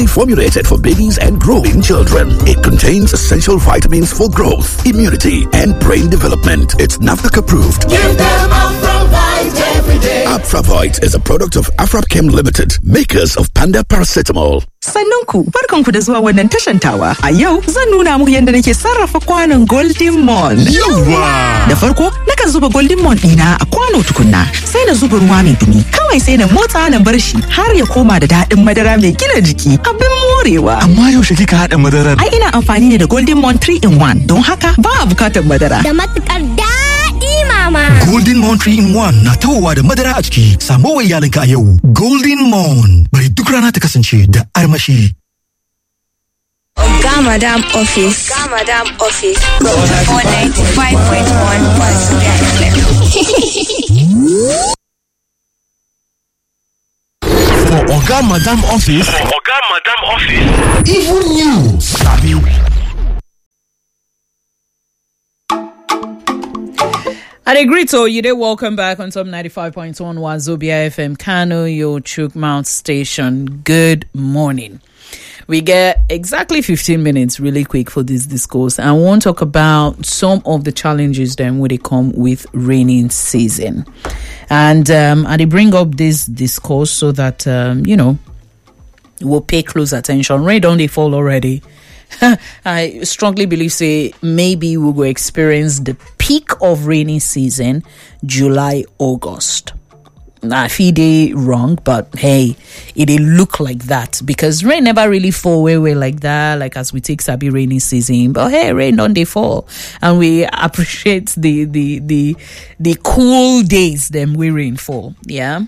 formulated for babies and growing children. It contains essential vitamins for growth, immunity, and brain development. It's NAFDAC approved. Give them Afravite every day. Afravite is a product of Afrapchem Limited, makers of Panda Paracetamol. Sannunku, barkanku da zuwa wannan tashantawa. A yau zan nuna muku yadda nake sarrafa kwanon Golden Mon. Yawa! Da farko, nakan zuba Golden Mon ɗina a kwano tukunna, sai na zuba ruwa mai dumi. Kawai sai na motsa na bar shi har ya koma da daɗin madara mai gina jiki. Abin morewa. Amma yaushe kika haɗa madarar? Ai ina amfani ne da Golden Mon 3-in-1, don haka ba a bukatar madara. Da matukar daɗi mama. Golden Mon 3-in-1 na tawowa da madara a ciki. Samo wa iyalinka a yau. Golden Mon, bari duk rana ta kasance da armashi. Oga Madam Office. Oga Madam Office. 95.1 Wazobia FM. For Oga Madam Office. Even you, Sabi. Adegrito, you did welcome back on top 95.1 Wazobia FM, Kano, your Chukmount station. Good morning. We get exactly 15 minutes really quick for this discourse. I want to talk about some of the challenges then when they come with raining season. And I bring up this discourse so that, we'll pay close attention. Rain don't they fall already? I strongly believe say maybe we will experience the peak of rainy season July, August. I feel they wrong, but hey, it look like that because rain never really fall way like that, like as we take Sabi rainy season. But hey, rain don't they fall, and we appreciate the cool days them we rain fall. Yeah.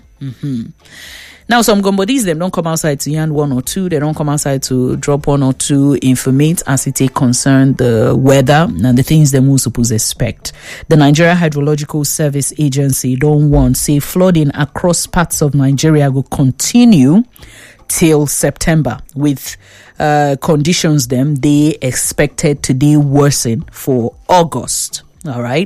Now, some gombodis, them don't come outside to yarn one or two. They don't come outside to drop one or two informate as it concern the weather and the things them we supposed expect. The Nigeria Hydrological Service Agency don't want, say, flooding across parts of Nigeria will continue till September with conditions them they expected to be worsen for August. All right.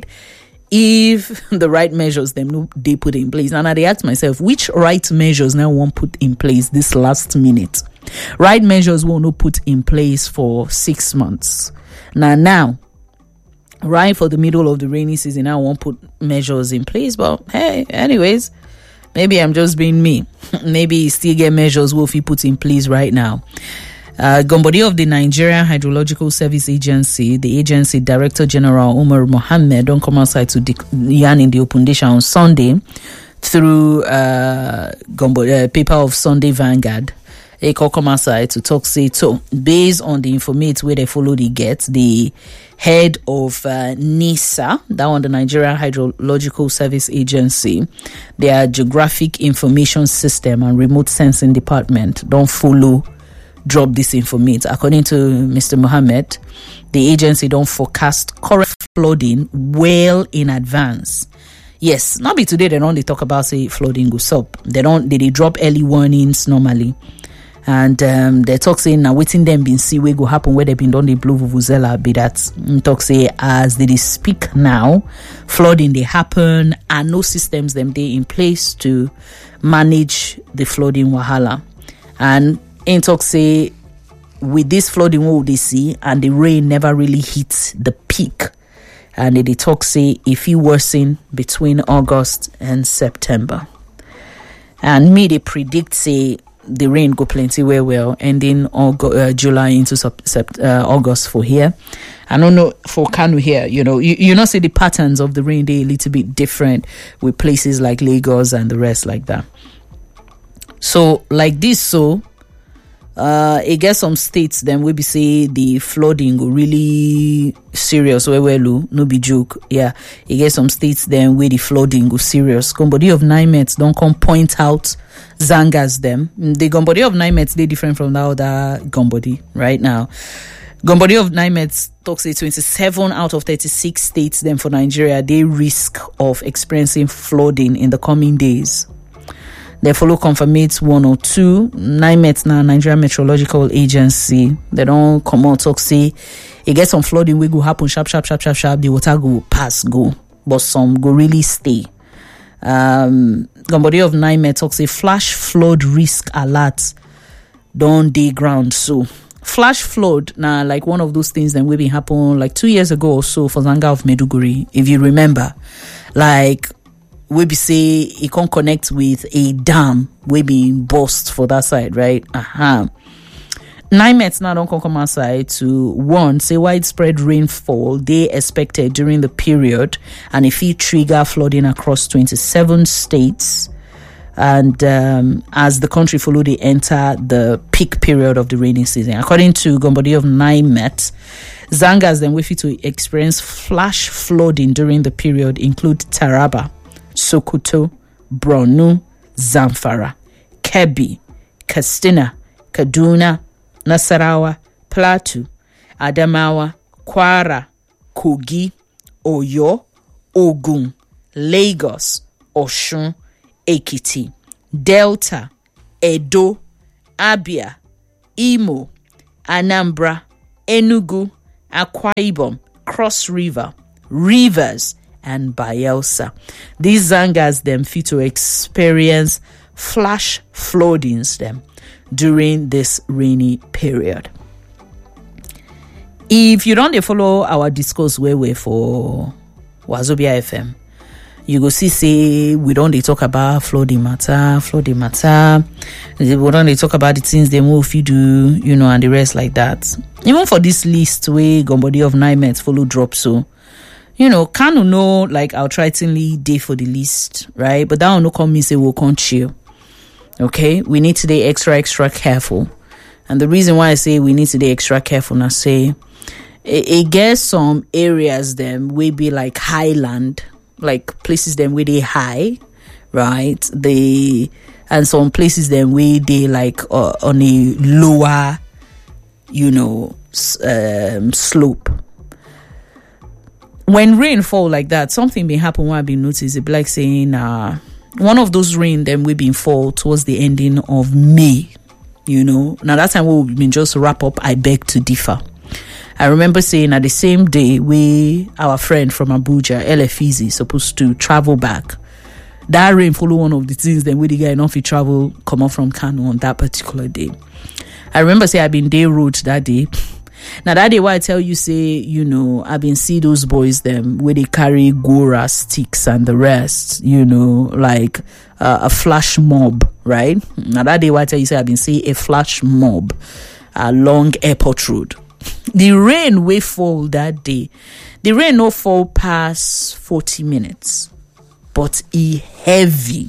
If the right measures them they put in place, and I ask myself, which right measures now won't put in place this last minute? Right measures will not put in place for 6 months. Now, right for the middle of the rainy season, I won't put measures in place. But hey, anyways, maybe I'm just being me. Maybe still get measures will be put in place right now. Gombodi of the Nigeria Hydrological Service Agency, the agency Director General Umar Mohammed, don't come outside to yarn in the open dish on Sunday through paper of Sunday Vanguard. They come outside to talk, say, so based on the informate where they follow the get, the head of NISA, that one, the Nigeria Hydrological Service Agency, their Geographic Information System and Remote Sensing Department don't follow drop this information. According to Mr. Mohammed, the agency don't forecast current flooding well in advance. Yes, not be today they don't talk about say flooding goes up. They drop early warnings normally. And they talk saying now waiting them been see what go happen where they been done the blue vuvuzela be that talk say as they speak now, flooding they happen and no systems them they in place to manage the flooding wahala. And in talk say with this flooding what they see and the rain never really hits the peak, and they talk say if it worsen between August and September, and me they predict say the rain go plenty well ending July into August for here. I don't know for Kano here, you know see the patterns of the rain they a little bit different with places like Lagos and the rest like that. So like this, so it gets some states then we be say the flooding go really serious no be joke. Yeah, it gets some states then where the flooding go serious. Gombodi of Nimet don't come point out Zangas them. The Gombodi of Nimet they different from the other Gombodi right now. Gombodi of Nimet talks say 27 out of 36 states then for Nigeria they risk of experiencing flooding in the coming days. They follow confirmates 1 or 2. NIMET now, Nigeria Meteorological Agency. They don't come out talk say it gets some flooding we go happen sharp. The water go go, but some go really stay. Gombodi of NIMET talks say flash flood risk alert don't dig ground. So flash flood now, like one of those things that will be happen like 2 years ago or so for Zanga of Maiduguri, if you remember. Like we be say it can't connect with a dam we be burst for that side, right? NIMET now don't come outside to warn, say widespread rainfall they expected during the period, and if it trigger flooding across 27 states. And as the country follow, they enter the peak period of the rainy season. According to Gombodi of NIMET, Zangas then with to experience flash flooding during the period include Taraba, Sokoto, Borno, Zamfara, Kebbi, Katsina, Kaduna, Nasarawa, Plateau, Adamawa, Kwara, Kogi, Oyo, Ogun, Lagos, Osun, Ekiti, Delta, Edo, Abia, Imo, Anambra, Enugu, Akwa Ibom, Cross River, Rivers, and Bayelsa. These Zangas them fit to experience flash floodings them during this rainy period. If you don't follow our discourse way for Wazobia FM, you go say we don't talk about flooding matter. We don't talk about the things they move you do, and the rest like that. Even for this list where Gombodi of NIMET follow drop, so Kanu know like I'll try to lead day for the list, right? But that will not come me say we'll can't chill. Okay, we need to be extra careful, and the reason why I say we need to be extra careful, now say it gets some areas them will be like highland. Like places them where they high, right? And some places them where they like on a lower, slope. When rain fall like that, something may happen. What I've been noticed, it be like saying one of those rain them we been fall towards the ending of May. Now that time we've been just wrap up. I beg to differ. I remember saying at the same day our friend from Abuja, LFEZ, supposed to travel back. That rain follow one of the things then we the guy enough he travel come up from Kano on that particular day. I remember say I've been day road that day. Now that day why I tell you say, I've been see those boys them where they carry Gora sticks and the rest, like a flash mob, right? Now that day why I tell you say I've been see a flash mob along Airport Road. The rain will fall that day. The rain no fall past 40 minutes, but it heavy.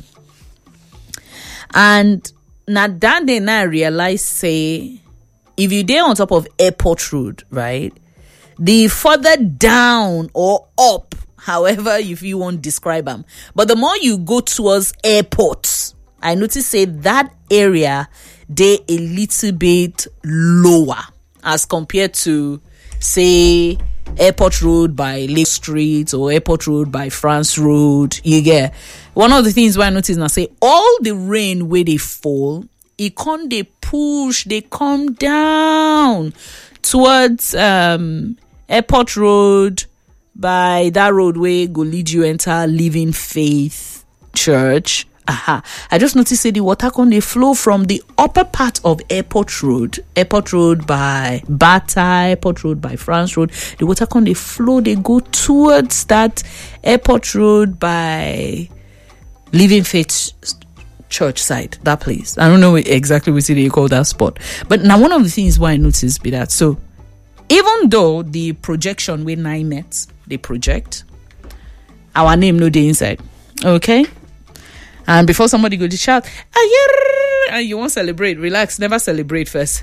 And now that day now I realize say if you there on top of Airport Road, right? The further down or up, however if you want to describe them, but the more you go towards airports, I notice say that area they a little bit lower as compared to, say, Airport Road by Lake Street or Airport Road by France Road. You get one of the things where I notice now, say all the rain where they fall, it can't they push, they come down towards Airport Road by that roadway go lead you enter Living Faith Church. I just noticed the water can they flow from the upper part of Airport Road by Bata, Airport Road by France Road. The water can they flow, they go towards that Airport Road by Living Faith Church side, that place. I don't know exactly what they call that spot. But now one of the things why I noticed be that, so even though the projection with NIMET, they project, our name no day inside. Okay? And before somebody go to shout, and you won't celebrate, relax, never celebrate first.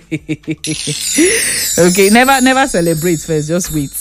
Okay, never celebrate first, just wait.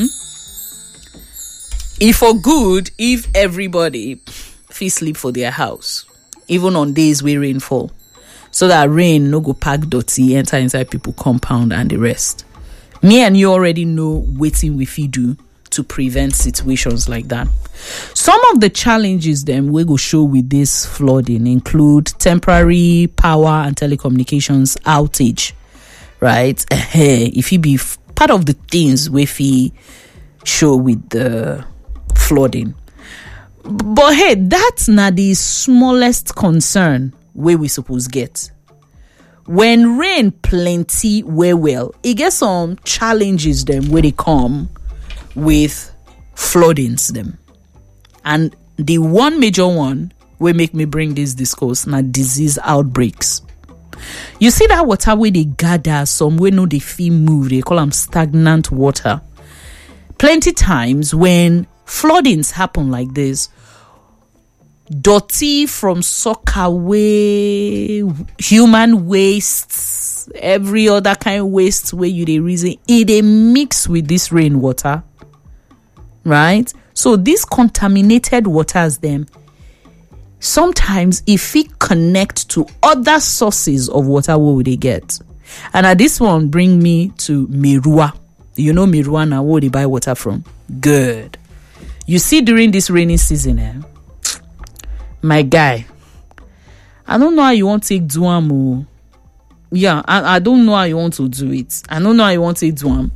If for good, if everybody feel sleep for their house, even on days where rain fall, so that rain no go pack dirty, enter inside people compound and the rest. Me and you already know waiting we fit do to prevent situations like that. Some of the challenges them we go show with this flooding include temporary power and telecommunications outage, right? If it be part of the things we show with the flooding. But hey, that's not the smallest concern where we suppose get. when rain plenty well, it gets some challenges them where they come with floodings them. And the one major one will make me bring this discourse now disease outbreaks. You see that water where they gather, some way no they feel move, they call them stagnant water. Plenty times when floodings happen like this, dirty from soccer way, human wastes, every other kind of waste where you they reason it they mix with this rainwater, right? So these contaminated waters them sometimes if it connect to other sources of water, what would they get? And this one bring me to Mirua. You know Mirua now, where they buy water from? Good. You see during this rainy season, my guy, I don't know how you want to take Duam. Yeah, I don't know how you want to do it. I don't know how you want to take Duam.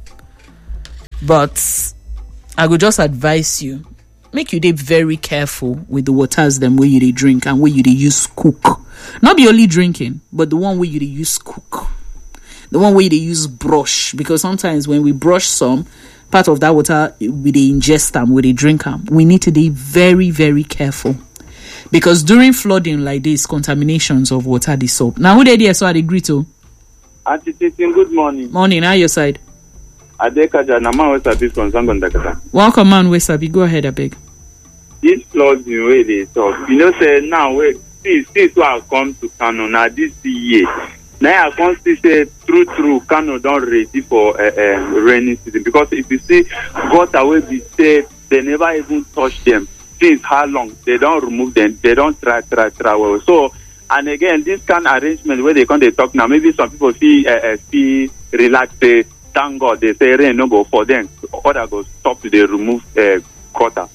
But I would just advise you, make you dey very careful with the waters them where you dey drink and where you dey use cook. Not be only drinking, but the one where you dey use cook. The one where you dey use brush. Because sometimes when we brush some, part of that water, we dey ingest them, we dey drink them. We need to be very, very careful. Because during flooding like this, contaminations of water, the soap. Now, who they there? So I agree to. Auntie Titin, good morning. Morning, how your side? Adekaja, Nama Wesabi from Zangondakata. Welcome, man, Wesabi. Go ahead, I beg. This flooding way they talk. You know, say now, since I come to Kano, now this year, now I come to say, true, Kano don't ready for rainy season. Because if you see, gutter will be said, they never even touch them. Since how long they don't remove them, they don't try well. So, and again, this kind of arrangement where they talk now, maybe some people feel relaxed. Thank God they say rain no go for them. Other go stop to they remove gutter.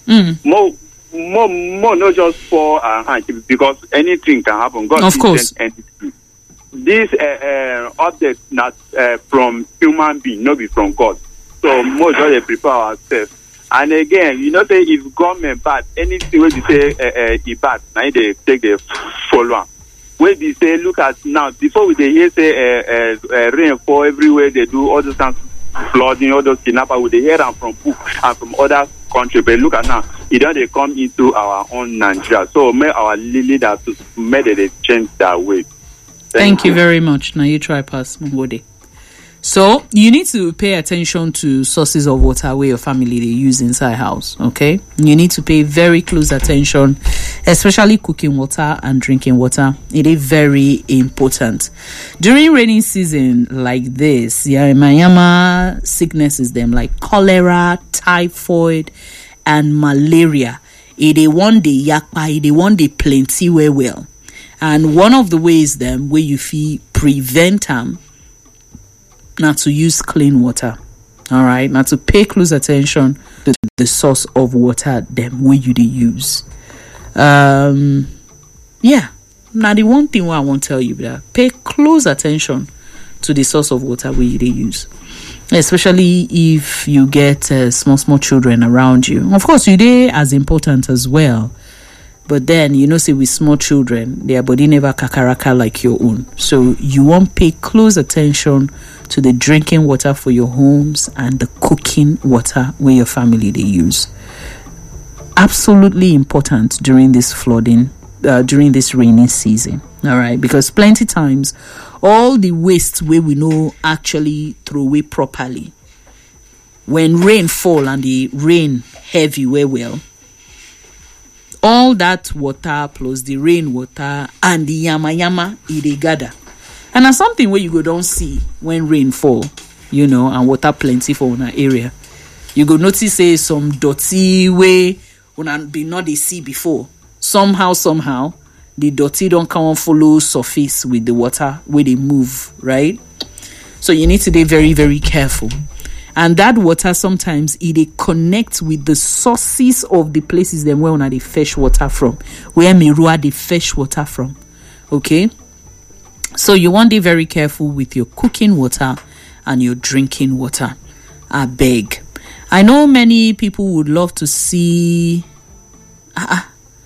More not just for because anything can happen. God of course. This update not from human being, not be from God. So most of they prepare ourselves. And again, you know, say if government bad, anything where you say it bad, now they take the follow. Where they say, look at now, before we hear say rainfall everywhere, they do all those kinds of flooding, all those kidnappers, we hear them from book and from other countries. But look at now, they come into our own Nigeria. So may our leaders may they change that way. Thank you very much. Now you try pass Mbode. So you need to pay attention to sources of water where your family they use inside house. Okay, you need to pay very close attention, especially cooking water and drinking water. It is very important during rainy season like this. Yama sicknesses them like cholera, typhoid, and malaria. It is one day yakpa. It is one day plenty well. And one of the ways them where you feel prevent them. Not to use clean water, all right? Not to pay close attention to the source of water them where you they use. Now the one thing I want to tell you that pay close attention to the source of water where you they use, especially if you get small children around you. Of course, you they as important as well. But then, you know, say with small children, their body never kakaraka like your own. So you want pay close attention to the drinking water for your homes and the cooking water where your family they use. Absolutely important during this flooding, during this rainy season. All right, because plenty times, all the waste where we know actually throw away properly. When rain fall and the rain heavy well. All that water plus the rainwater and the yama they gather. And that's something where you go don't see when rain fall, you know, and water plenty for an area. You go notice say some dirty way when be not they see before. Somehow the dirty don't come and follow surface with the water where they move, right? So you need to be very, very careful. And that water sometimes it connects with the sources of the places them where they fetch water from, where Mirua they fetch water from. Okay, so you want to be very careful with your cooking water and your drinking water. I beg. I know many people would love to see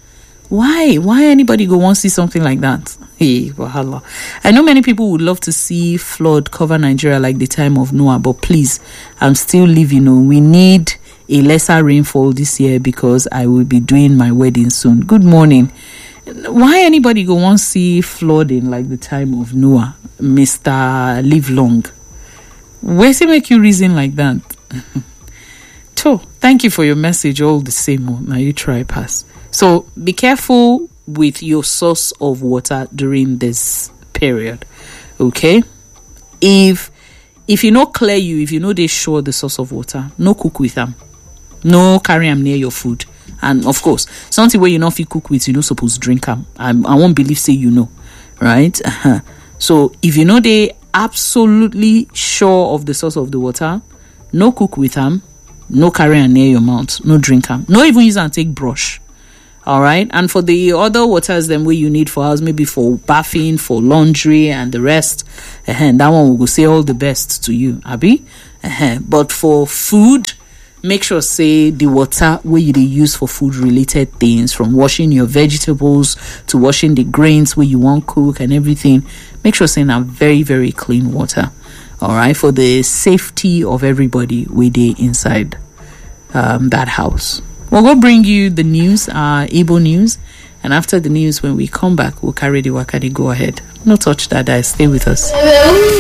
Why anybody go want to see something like that? Hey, wahala. I know many people would love to see flood cover Nigeria like the time of Noah, but please, I'm still living. We need a lesser rainfall this year because I will be doing my wedding soon. Good morning. Why anybody go want to see flooding like the time of Noah, Mr. Live Long? Where's it make you reason like that? So, thank you for your message all the same. Now you try pass. So, be careful with your source of water during this period. Okay? If you know clear if you know they sure the source of water, no cook with them. No carry them near your food. And of course, something where you know if you cook with, you don't supposed to drink them. I won't believe say you know. Right? So, if you know they absolutely sure of the source of the water, no cook with them. No carry am near your mouth. No drink am. No even use and take brush. All right. And for the other waters, then where you need for house, maybe for bathing, for laundry, and the rest, that one will go say all the best to you, Abby. But for food, make sure say the water where you use for food related things, from washing your vegetables to washing the grains where you want cook and everything. Make sure say now very, very clean water. All right, for the safety of everybody we dey inside that house. We'll go bring you the news, Igbo news, and after the news, when we come back, we'll carry the Wakadi. Go ahead. No touch that, stay with us.